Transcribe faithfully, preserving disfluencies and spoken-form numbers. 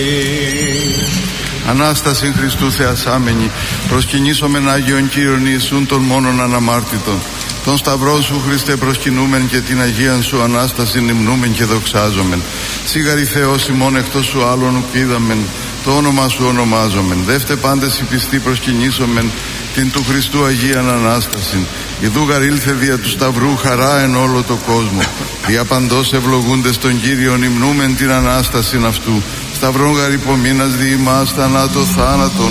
Ανάσταση Χριστού θεασάμενη, προσκυνήσομεν Άγιον Κύριον Ιησούν των μόνον αναμάρτητων. Τον Σταυρό Σου, Χριστέ, προσκυνούμεν και την Αγίαν Σου Ανάσταση νυμνούμεν και δοξάζομεν. Σίγαρη Θεός ημών εκτός Σου άλλον ουκ είδαμεν, το όνομα Σου ονομάζομεν. Δεύτε πάντες οι πιστοί προσκυνήσομεν την του Χριστού Αγίαν Ανάστασιν. Ιδού γαρ ήλθε δια του Σταυρού χαρά εν όλο το κόσμο. Δια παντός ευλογούντες τον Κύριον υμνούμεν την Ανάστασιν αυτού. Σταυρόν γαρ υπομείνας δι' ημάς θανάτω θάνατον,